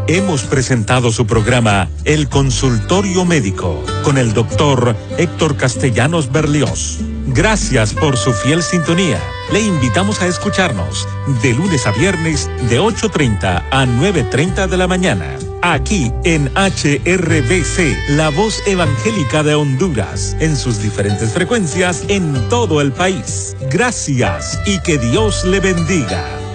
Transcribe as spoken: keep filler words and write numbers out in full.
Hemos presentado su programa El Consultorio Médico con el doctor Héctor Castellanos Berlioz. Gracias por su fiel sintonía. Le invitamos a escucharnos de lunes a viernes de ocho y media a nueve y media de la mañana. Aquí en H R B C, la voz evangélica de Honduras, en sus diferentes frecuencias en todo el país. Gracias y que Dios le bendiga.